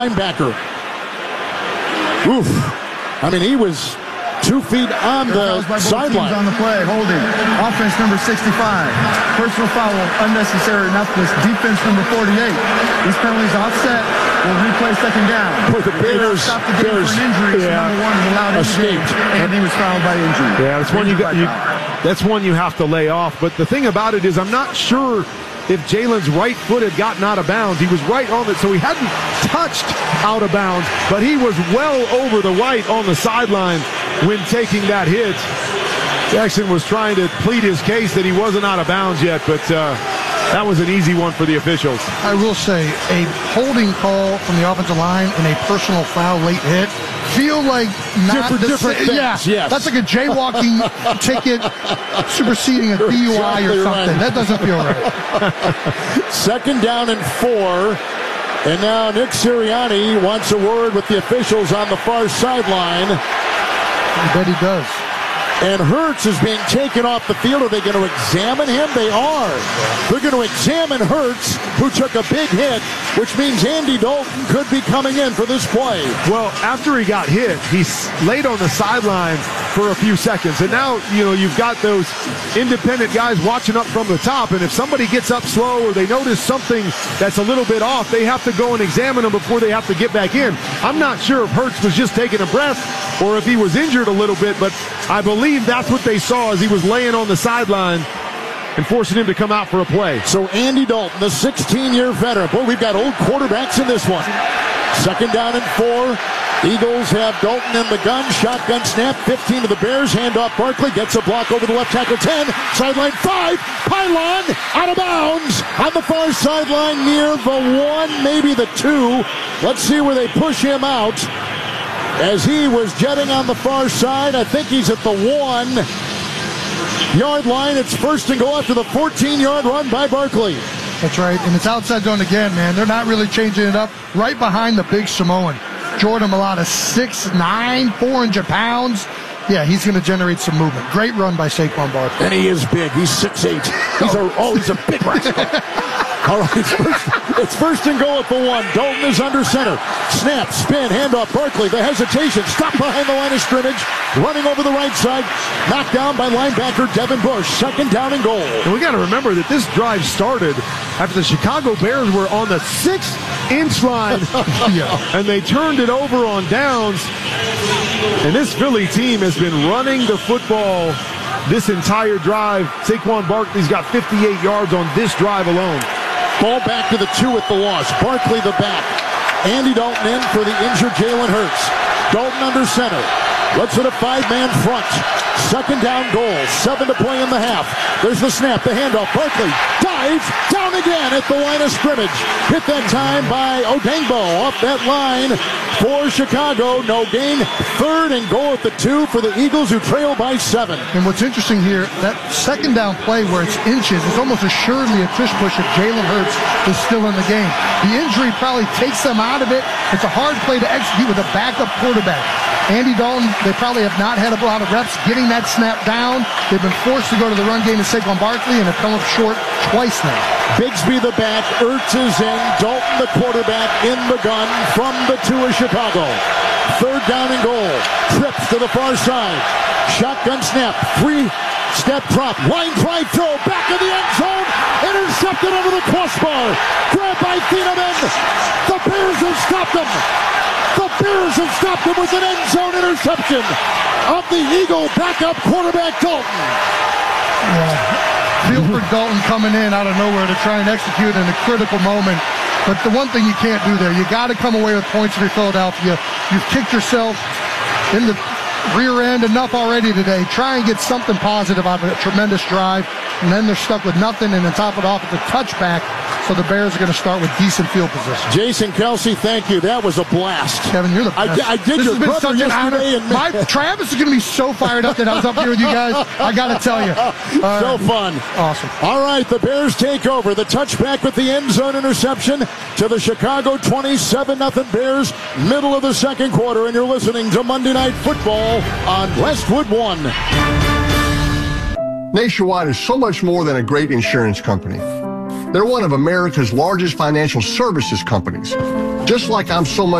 linebacker. Oof. I mean, he was 2 feet on the sideline. On the play, holding. Offense number 65. Personal foul, unnecessary roughness. Defense number 48. This penalty is offset. We'll replay second down. With the Bears, stopped the game for an injury. So number one is allowed escaped, and he was fouled by injury. Yeah, that's one you have to lay off. But the thing about it is, I'm not sure if Jalen's right foot had gotten out of bounds. He was right on it, so he hadn't touched out of bounds, but he was well over the right on the sideline when taking that hit. Jackson was trying to plead his case that he wasn't out of bounds yet, but that was an easy one for the officials. I will say, a holding call from the offensive line and a personal foul late hit feel like not different things. Yeah, yes. That's like a jaywalking ticket superseding a DUI or something. Right. That doesn't feel right. Second down and 4. And now Nick Sirianni wants a word with the officials on the far sideline. I bet he does. And Hurts is being taken off the field. Are they going to examine him? They are. They're going to examine Hurts, who took a big hit, which means Andy Dalton could be coming in for this play. Well, after he got hit, he laid on the sideline for a few seconds. And now, you've got those independent guys watching up from the top. And if somebody gets up slow or they notice something that's a little bit off, they have to go and examine them before they have to get back in. I'm not sure if Hurts was just taking a breath or if he was injured a little bit, but I believe that's what they saw as he was laying on the sideline and forcing him to come out for a play. So Andy Dalton, the 16-year veteran. Boy, we've got old quarterbacks in this one. Second down and 4. Eagles have Dalton in the gun. Shotgun snap. 15 to the Bears. Handoff Barkley. Gets a block over the left tackle. 10. Sideline 5. Pylon out of bounds on the far sideline near the 1, maybe the 2. Let's see where they push him out. As he was jetting on the far side, I think he's at the 1-yard line. It's first and goal after the 14-yard run by Barkley. That's right, and it's outside zone again, man. They're not really changing it up. Right behind the big Samoan. Jordan Mailata, 6'9", 400 pounds. Yeah, he's going to generate some movement. Great run by Saquon Barkley. And he is big. He's 6'8". He's a big rascal. All right, it's first and goal at the 1. Dalton is under center. Snap, spin, handoff. Barkley, the hesitation. Stopped behind the line of scrimmage. Running over the right side. Knocked down by linebacker Devin Bush. Second down and goal. And we got to remember that this drive started after the Chicago Bears were on the 6-inch line. And they turned it over on downs. And this Philly team has been running the football this entire drive. Saquon Barkley's got 58 yards on this drive alone. Ball back to the 2 at the loss. Barkley the back. Andy Dalton in for the injured Jalen Hurts. Dalton under center. Let's hit a 5-man front. Second down goal. 7 to play in the half. There's the snap. The handoff. Barkley dives down again at the line of scrimmage. Hit that time by Odengbo off that line for Chicago. No gain. Third and goal at the 2 for the Eagles, who trail by 7. And what's interesting here, that second down play where it's inches is almost assuredly a tush push if Jalen Hurts is still in the game. The injury probably takes them out of it. It's a hard play to execute with a backup quarterback. Andy Dalton, they probably have not had a lot of reps getting that snap down. They've been forced to go to the run game to Saquon Barkley and have come up short twice now. Bigsby the back, Ertz is in, Dalton the quarterback in the gun from the 2 of Chicago. Third down and goal. Trips to the far side. Shotgun snap. 3-step drop. Line drive throw. Back in the end zone. Intercepted under the crossbar. Grabbed by Thieneman. The Bears have stopped him. The Bears have stopped him with an end zone interception of the Eagle backup quarterback Dalton. Yeah. Feel for Dalton coming in out of nowhere to try and execute in a critical moment. But the one thing you can't do there, you got to come away with points for Philadelphia. You've kicked yourself in the rear end enough already today. Try and get something positive out of a tremendous drive. And then they're stuck with nothing. And on top of it off, it's a touchback. So the Bears are going to start with decent field position. Jason Kelsey, thank you. That was a blast. Kevin, you're the best. I did your brother yesterday. And Travis is going to be so fired up that I was up here with you guys. I got to tell you. So fun. Awesome. All right, the Bears take over. The touchback with the end zone interception to the Chicago 27-0 Bears, middle of the second quarter. And you're listening to Monday Night Football on Westwood One. Nationwide is so much more than a great insurance company. They're one of America's largest financial services companies, just like I'm so much